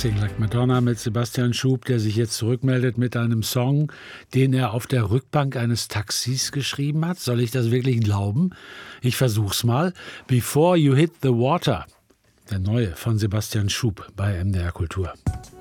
Dancing Like Madonna mit Sebastian Schub, der sich jetzt zurückmeldet mit einem Song, den er auf der Rückbank eines Taxis geschrieben hat. Soll ich das wirklich glauben? Ich versuch's mal. Before You Hit the Water, der neue von Sebastian Schub bei MDR Kultur.